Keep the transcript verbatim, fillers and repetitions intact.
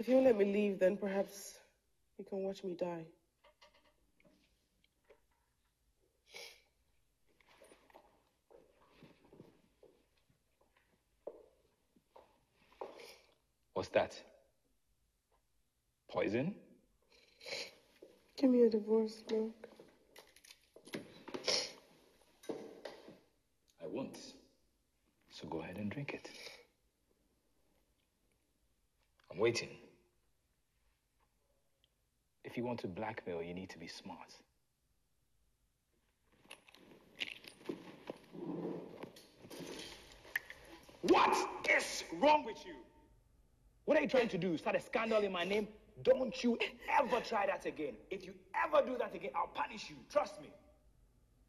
If you let me leave, then perhaps you can watch me die. What's that? Poison? Give me a divorce, Mark. I won't. So go ahead and drink it. I'm waiting. If you want to blackmail, you need to be smart. What is wrong with you? What are you trying to do? Start a scandal in my name? Don't you ever try that again. If you ever do that again, I'll punish you. Trust me.